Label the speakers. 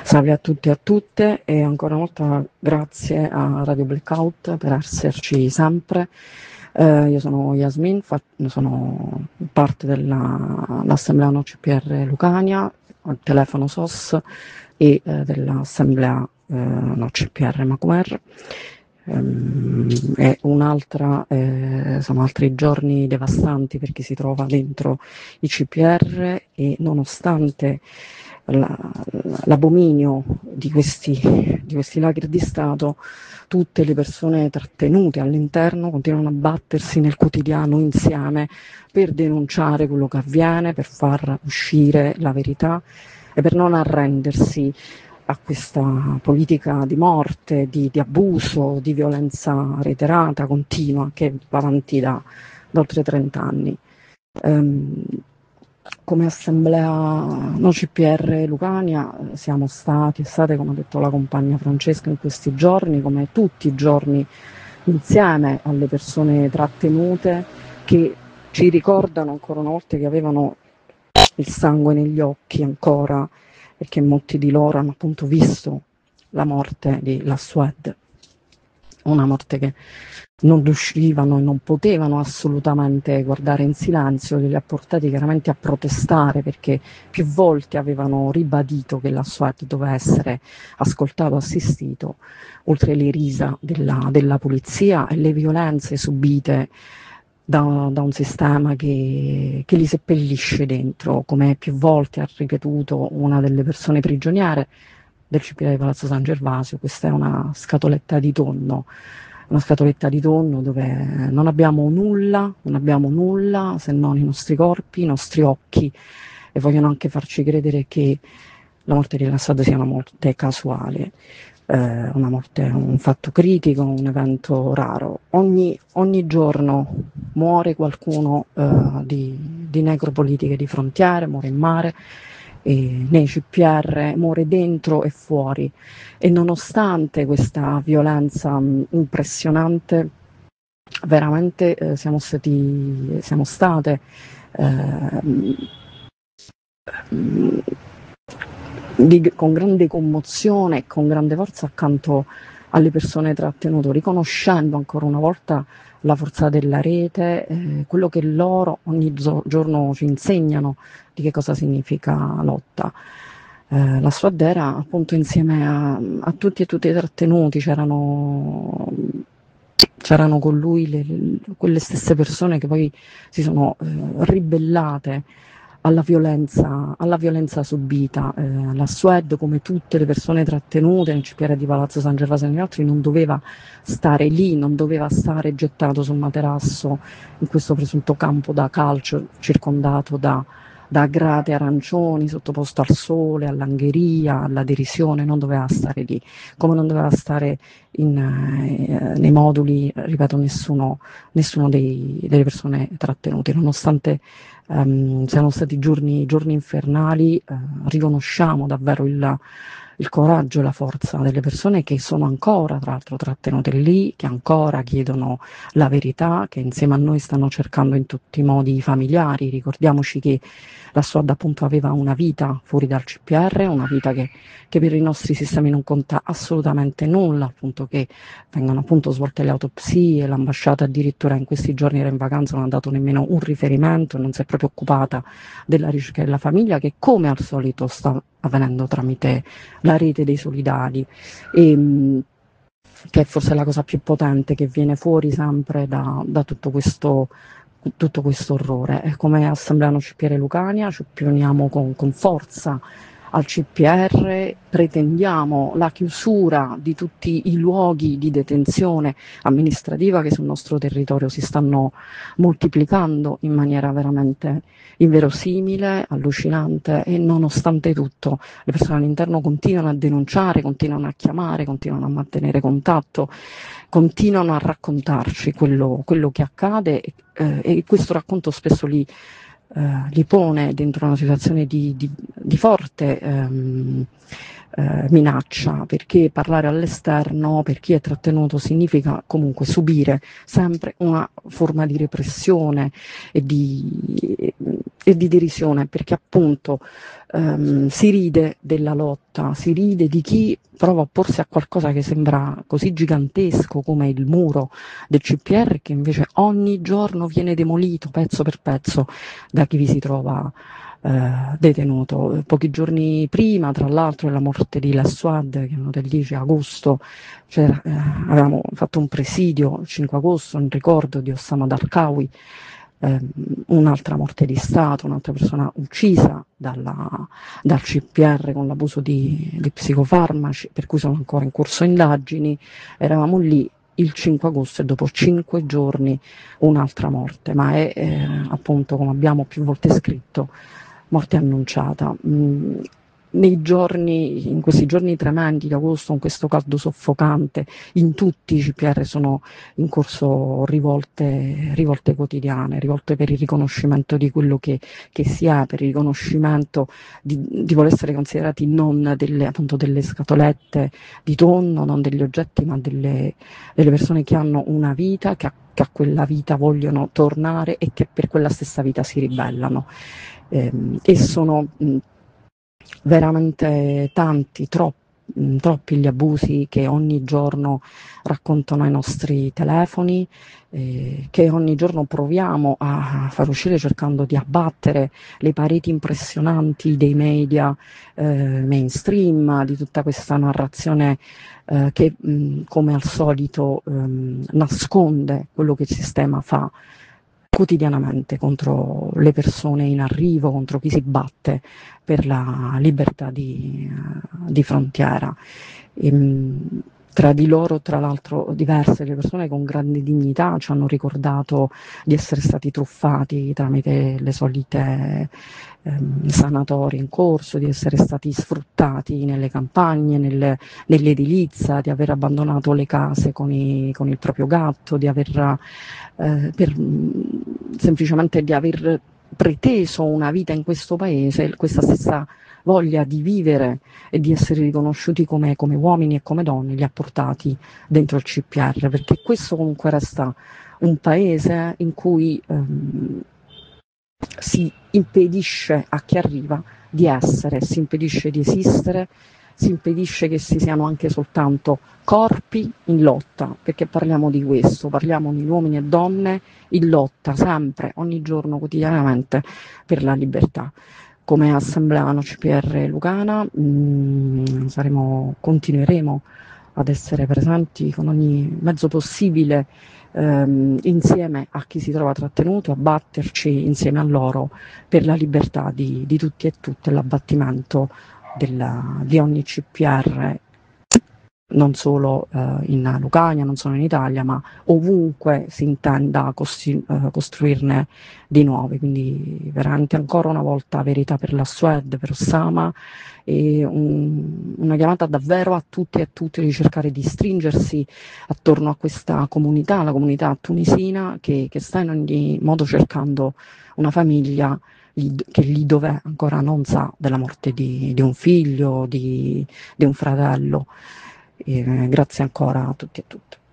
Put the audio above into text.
Speaker 1: Salve a tutti e a tutte e ancora una volta grazie a Radio Blackout per esserci sempre. Io sono Yasmin, sono parte dell'Assemblea No CPR Lucania, al telefono SOS e dell'Assemblea No CPR Macumer. Sono altri giorni devastanti per chi si trova dentro i CPR e nonostante l'abominio di questi laghi di Stato, tutte le persone trattenute all'interno continuano a battersi nel quotidiano insieme per denunciare quello che avviene, per far uscire la verità e per non arrendersi a questa politica di morte, di abuso, di violenza reiterata, continua, che va avanti da oltre 30 anni. Come Assemblea No CPR Lucania siamo state, come ha detto la compagna Francesca, in questi giorni, come tutti i giorni, insieme alle persone trattenute che ci ricordano ancora una volta che avevano il sangue negli occhi ancora, perché molti di loro hanno appunto visto la morte di Lassued, una morte che non riuscivano e non potevano assolutamente guardare in silenzio, li ha portati chiaramente a protestare perché più volte avevano ribadito che Lassued doveva essere ascoltato, assistito, oltre le risa della polizia e le violenze subite da un sistema che li seppellisce dentro, come più volte ha ripetuto una delle persone prigioniere del CPR di Palazzo San Gervasio. Questa è una scatoletta di tonno dove non abbiamo nulla se non i nostri corpi, i nostri occhi, e vogliono anche farci credere che la morte di Lassued sia una morte casuale, una morte, un fatto critico, un evento raro. Ogni giorno muore qualcuno di necropolitiche di frontiere, muore in mare, nei CPR, muore dentro e fuori, e nonostante questa violenza impressionante, veramente siamo state con grande commozione e con grande forza accanto alle persone trattenute, riconoscendo ancora una volta la forza della rete, quello che loro ogni giorno ci insegnano di che cosa significa lotta. La Suadera, appunto, insieme a tutti e tutte i trattenuti, c'erano con lui quelle stesse persone che poi si sono ribellate alla violenza subita. Lassued, come tutte le persone trattenute nel CPR di Palazzo San Gervasio e negli altri, non doveva stare lì, non doveva stare gettato sul materasso in questo presunto campo da calcio, circondato da grate arancioni, sottoposto al sole, all'angheria, alla derisione. Non doveva stare lì, come non doveva stare nei moduli, ripeto, nessuno delle persone trattenute, nonostante siano stati giorni infernali. Riconosciamo davvero il coraggio e la forza delle persone che sono ancora, tra l'altro, trattenute lì, che ancora chiedono la verità, che insieme a noi stanno cercando in tutti i modi i familiari. Ricordiamoci che la Suad appunto aveva una vita fuori dal CPR, una vita che per i nostri sistemi non conta assolutamente nulla, appunto, che vengono appunto svolte le autopsie, l'ambasciata addirittura in questi giorni era in vacanza, non ha dato nemmeno un riferimento, non si è proprio occupata della ricerca della famiglia, che come al solito sta avvenendo tramite la rete dei solidali, che è forse la cosa più potente che viene fuori sempre da tutto questo orrore. E come Assemblea No CPR Lucania ci opponiamo con forza al CPR, pretendiamo la chiusura di tutti i luoghi di detenzione amministrativa che sul nostro territorio si stanno moltiplicando in maniera veramente inverosimile, allucinante, e nonostante tutto le persone all'interno continuano a denunciare, continuano a chiamare, continuano a mantenere contatto, continuano a raccontarci quello che accade, e questo racconto spesso li pone dentro una situazione di forte minaccia, perché parlare all'esterno per chi è trattenuto significa comunque subire sempre una forma di repressione e di derisione, perché appunto si ride della lotta, si ride di chi prova a opporsi a qualcosa che sembra così gigantesco come il muro del CPR, che invece ogni giorno viene demolito pezzo per pezzo da chi vi si trova detenuto. Pochi giorni prima, tra l'altro, della morte di Lassuad, che è venuto il 10 agosto, avevamo fatto un presidio il 5 agosto in ricordo di Osama Darqawi, un'altra morte di Stato, un'altra persona uccisa dal CPR con l'abuso di psicofarmaci, per cui sono ancora in corso indagini. Eravamo lì il 5 agosto e dopo 5 giorni un'altra morte, ma è appunto, come abbiamo più volte scritto, morte annunciata. In questi giorni tremendi di agosto, con questo caldo soffocante, in tutti i CPR sono in corso rivolte quotidiane, rivolte per il riconoscimento di quello che si è, per il riconoscimento di voler essere considerati non appunto delle scatolette di tonno, non degli oggetti, ma delle persone che hanno una vita, che a quella vita vogliono tornare e che per quella stessa vita si ribellano. E sono veramente tanti, troppi gli abusi che ogni giorno raccontano ai nostri telefoni, che ogni giorno proviamo a far uscire cercando di abbattere le pareti impressionanti dei media mainstream, di tutta questa narrazione che come al solito nasconde quello che il sistema fa quotidianamente contro le persone in arrivo, contro chi si batte per la libertà di frontiera. Tra di loro, tra l'altro, diverse le persone con grande dignità ci hanno ricordato di essere stati truffati tramite le solite sanatorie in corso, di essere stati sfruttati nelle campagne, nell'edilizia, di aver abbandonato le case con il proprio gatto, di aver semplicemente di aver preteso una vita in questo paese, questa stessa voglia di vivere e di essere riconosciuti come uomini e come donne li ha portati dentro il CPR, perché questo comunque resta un paese in cui si impedisce a chi arriva di essere, si impedisce di esistere, si impedisce che ci siano anche soltanto corpi in lotta, perché parliamo di questo, parliamo di uomini e donne in lotta sempre, ogni giorno, quotidianamente per la libertà. Come Assemblea No CPR Lucana continueremo ad essere presenti con ogni mezzo possibile insieme a chi si trova trattenuto, a batterci insieme a loro per la libertà di tutti e tutte, l'abbattimento di ogni CPR, non solo in Lucania, non solo in Italia, ma ovunque si intenda costruirne di nuovi. Quindi veramente ancora una volta verità per la Sued, per Osama, e una chiamata davvero a tutti e a tutte di cercare di stringersi attorno a questa comunità, la comunità tunisina che sta in ogni modo cercando una famiglia che lì dove ancora non sa della morte di un figlio, di un fratello. Grazie ancora a tutti e a tutte.